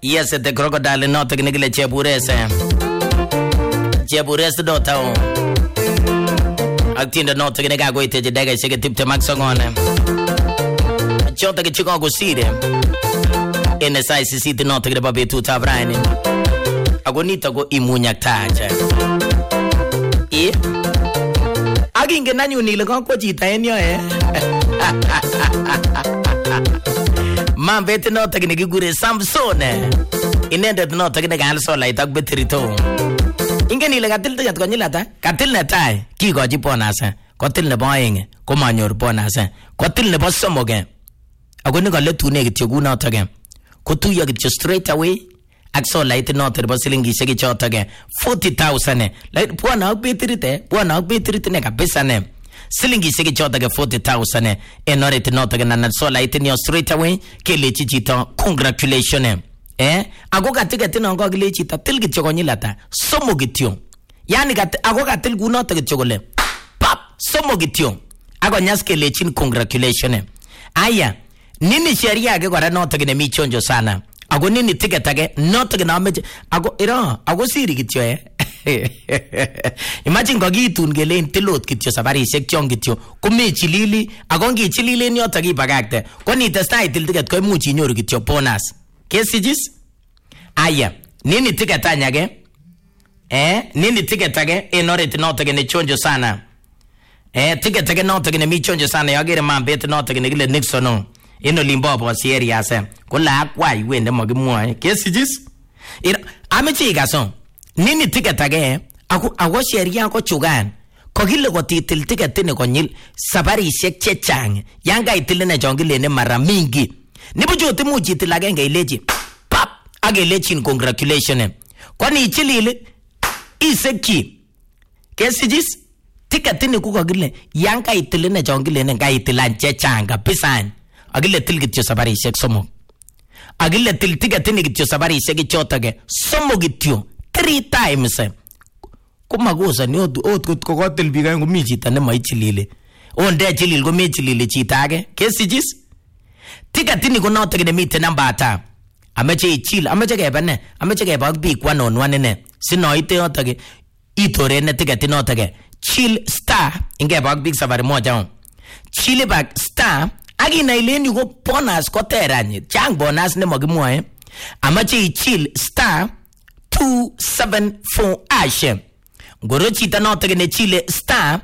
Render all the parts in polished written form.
Yes, the crocodile not taking a Chebures. Chebures do town. I think the not taking a go to the dagger, shake a tip to Max on them. Chota get Chicago see them. In the size is it not taking a baby to Tabrani. I go need to go immunia touch. Eh? I can get you Nila Conquita in your hair. Man, better not taking a good Samson. In ended not taking a answer like that better tone. Inganila Catil at Gonilata, Catil Natai, Kigo Jiponas, Cotil the boying, come on your bonas, Cotil the bosom again. I'm going to let 2 negative go out again. Cotu you get you straight away. Axo light not the Basilingi Segi Chot again. 40,000. Like one out better it, one out better it, nega besane. Silingi Segi Chot again 40,000. And not it not again and so light in your straight away. Kelechichito, congratulations. Agoga ticket in on Gogilichita, till get your gonilata. Somo get you. Yanigat Agoga till go not get your pop, somo get you. Agonyaske lechin, congratulations. Aya, Nini Sharia got not again a michonjo sana. I go nini ticket again, not again. I go see it. Imagine Gogitun Gelen Tilot get your Savari section get you. Come chilili, I go get chilili in your tagi bagacte. Goni the style till get Komuchi in your get your ponas. Kessages? Aya, nini ticket again? Nini ticket again, in order to not again a chonjo sana. Ticket again, not again a michonjo sana. I get a man better not again a Nixon. Ino Limbobo Sierra Sam. Gola, why win the Mogimoy? Kessages? Amichiga song. Nini ticket again. I was Sheria Cochugan. Cogillo got it till ticket Tineconil, Sabari Shek Chechang, Yanga Tilena Jongile Maramingi. Nibujo Timuji till again a legend. Pop! Agelechin congratulations. Quani Chili is a key. Kessages? Ticket Tinecugile, Yanka Tilena Jongile and Gaitilan Chechanga, Pisan. Agile till get your Sabari Shek Somo. Agile till ticket get your Sabari Shek Chotage. Somo get you 3 times. Kumagosa no good cogotel began with Mijit and the Michilili. On there Chilil go Michilili Chitage. Kessages? Ticket go not take the meet number. Amache chill, Amache Gabane, Amache about big 1-on-1 in it. Sinoite otage. Itore and the ticket not again. Chill star in Gabag big Savari more down. Chile back star. Agin Aileen you go ponas coterani, Chang bonas ne mogimoy. Amachi chill star 274 ashe. Gorochita not again Chile star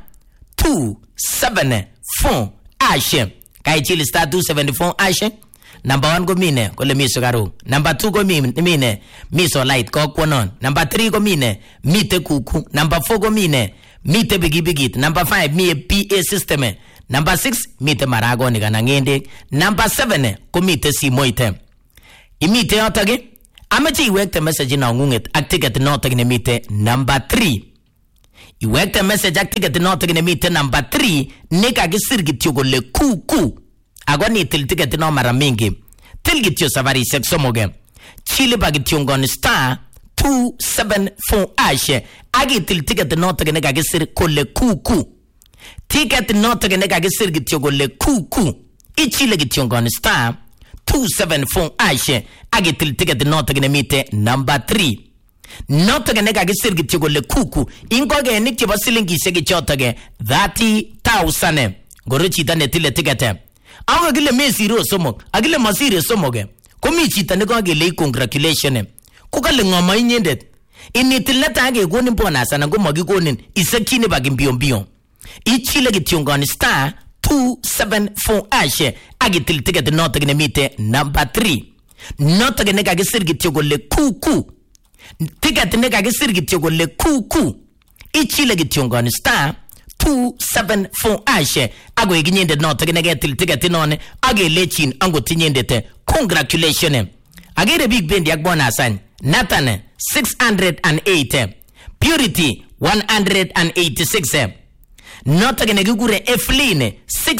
274 ashe. Kai Chile star 274 ashe. Number 1 go mine, go le miso garu. Number 2 go mine, miso light cock one on. Number 3 go mine, mite kuku. Number 4 go mine, mite bigit. Number 5 me PA system. Number 6, mite marago ni ganangende. Number 7, kumite si moite. Imite otage. Amachi iwekte message na ngunget. Actiget notage ne mite. Number 3. Iwekte message actiget notage ne mite. Number 3. Neka gisirgit yogo le kuku. Agwani tiltiget no maramingi. Tilgit yo savari seksomoge. Chile bagit yongon star 274 ashe. Agi tiltiget notage neka gisir kole kuku. Ticket not again a sirgit yogo le kuku. Ichile get yongon star 274 ashe. Agitil ticket not again a meter number 3. Not again a sirgit yogo le kuku. Ingoge Nicky Basilingi Segi Chotage 30,000. Gorochi tane tile ticket. Our gile mesi ro somok. Agile masiri somoge. Komichi tanegoge le congratulations. Kukalingoma inyendet. Initileta age gonin bonasa na gomogi gonin. Isakini bagin bion. Ichile get yongon star 274 ashe. Agitil ticket not again meet number 3. Not again a sirgit yogo le kuku. Ticket nega sirgit yogo le kuku. Ichile get yongon star 274 ashe. Ago ignende not again get till ticket on. Age lechin ango tinyendete. Congratulations. Age the big bend yakbonasan. Nathan 608. Purity 186. Not again a gugure Efline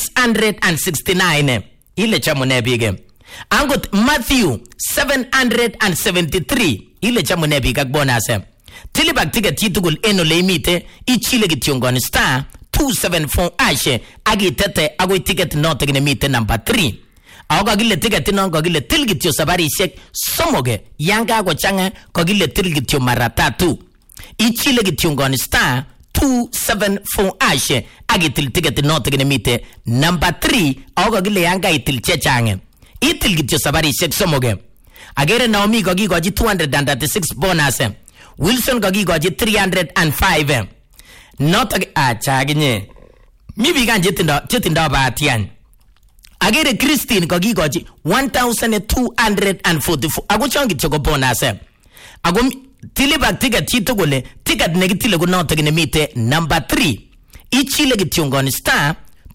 669. Ile chamone bige. Angot Matthew 773. Ile chamone bige bonase. Tilibak ticket titugul eno lemite. Ichile gitiongon star 274 ashe. Agi tete agoi ticket not again meet number 3. Ako kakile ticket non kakile til kityo sabarishek somoge. Yanga ko changa kakile til kityo mara 3. Ichile kityo ngoni star 274 ashe. Agitil ticket no tegene mite. Number 3. Ako kakile yanga itil chechange. Itil kityo sabarishek somoge. Agere Naomi kakikoji 236 bonus. Wilson kakikoji 305. Not chaginye. Mibi kan jetindo batian. Agere Christine kakikoji 1244. Ako changi choko bonus. Ako tilibak ticket chito gole. Ticket negitile ko not tegene mite. Number 3. Ichile kityongoni star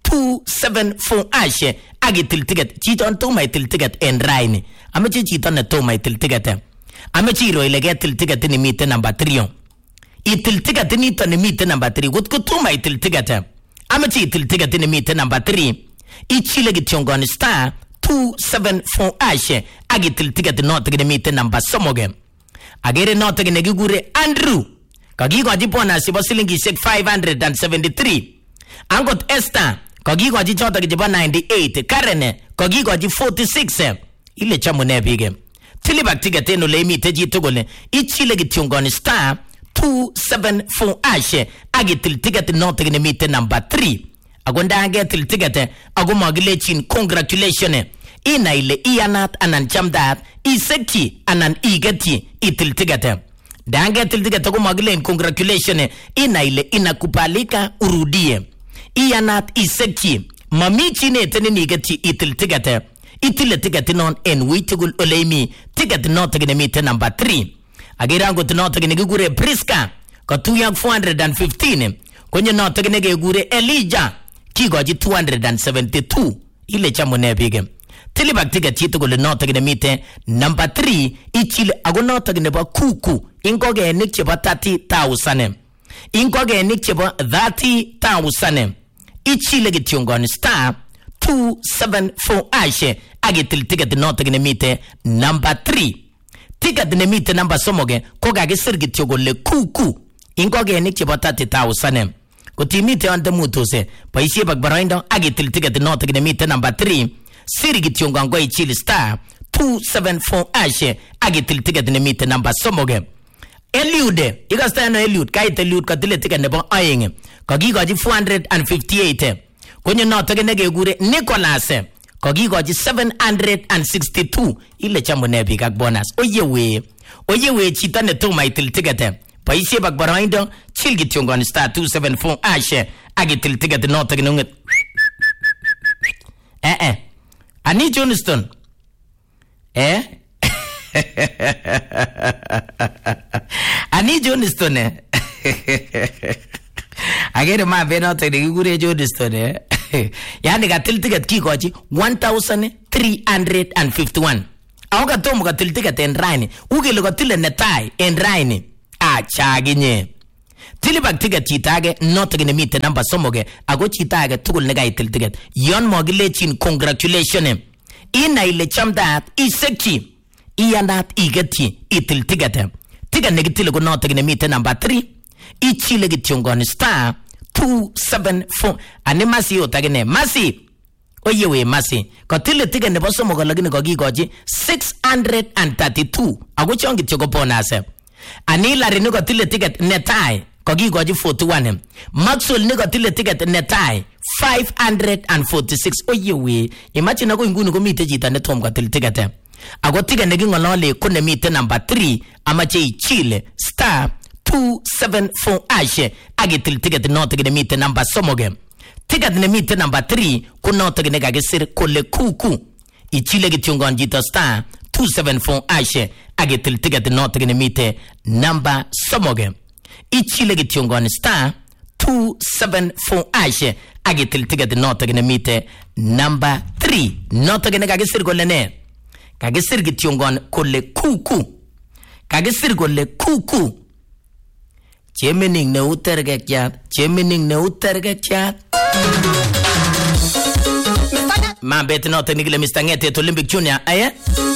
274 ashe. Agitil ticket. Chito antoma itil ticket en raini. Amechi chito netoma itil ticket. Amechi iro ilege itil ticket ni mite number 3. Itil ticket ni to ni mite number 3. Kutuma itil ticket. Amechi itil ticket ni mite number 3. Ichile kityongoni star 274 ashe. Agitil ticket no tegene mite number somoge. Agere no tegene gigure Andrew. Kakikoji bonus sibo silingishek 573. Angot Esther kakikoji choto kijibo 98. Karen kakikoji 46. Ile chamune bige. Tilibak ticket eno le imite jitogole. Ichile kityongoni star 274 ashe. Agitil ticket no tegene mite number 3. Agonda agetil ticket agumagile chin congratulations. Ina ile ianat anan chamdat isekti anan igeti itil ticket. Dange itil ticket agumagile congratulations. Ina ile inakubalika urudie. Ianat isekti mamichi ne teni igeti itil ticket. Itile ticket non en witigul oleimi ticket no tegene mite number 3. Agirango no tegene gure Priska ka 415. Kwenye no tegene gure Elijah kigoji 272. Ile chamune bige. Tilibak ticket chito gule no tegene mite number 3. Ichile ago no tegene ba kuku. Ingoge enik cheba 30,000. Ingoge enik cheba 30,000. Ichile gityongoni star 274 ashe. Agitil ticket no tegene mite number 3. Ticket ne mite number somoge. Koga gisir gityogole kuku. Ingoge enik cheba 30,000. Kutimite ante mutose. Paishie bagbaraindon agitil ticket no tegene mite number 3. Siri gityongango ichili star 274 ashe. Agitil ticket ne mite number somoge. Eliude. Igastano Eliud. Kaite Eliud katile ticket nebo ayenge. Kakikoji 458. Kwenye no tegene gure Nicholas. Kakikoji 762. Ile chamune bigak bonus. Oyewe chita netoma itil ticket. Paishie bagbaraindon chil gityongani star 274 ashe. Agitil ticket no tegene unget. Ani Johnston. Ani Johnston. Agere ma beno tegene gure Johnston. Yani katil ticket kikoji 1351. Aoga tomu katil ticket en raini. Ugele katile netai en raini. Chaginye. Tilibak ticket chitage no tegene mite number somoge. Ago chitage tugul nega itil ticket. Yon mogile chin congratulations. Ina ile chamdat isekchi. Iandat igeti itil ticket. Ticket negitile go no tegene mite number 3. Ichile gityongoni star 274. Animasi yo tagene. Masi. Oyewe masi. Katile ticket nebo somoge lagine kakikoji 632. Ago chongi tyogo bonase. Anila rinu katile ticket netai. Kakikoji 41. Maxwell ni katile ticket netai 546. Oyewe. Imagine ako inguni kumite jita netom katile ticket. Ako ticket negingolole kune mite number 3. Amache ichile star 274 ashe. Agitil ticket no tegene mite number somoge. Ticket ne mite number 3. Kuno tegene gagesir kole kuku. Ichile gityongon jita star 274 ashe. Agitil ticket no tegene mite number somoge. Ichile gityongon star 274 ashe. Agitil ticket no tegene mite number 3. No tegene gagesir kole ne. Kagesir gityongon kole kuku. Kagesir kole kuku. Chemening ne utergek yat. Chemening ne utergek yat. Ma beti no teknikile Mr. Ngete to Olympic Junior. Aye?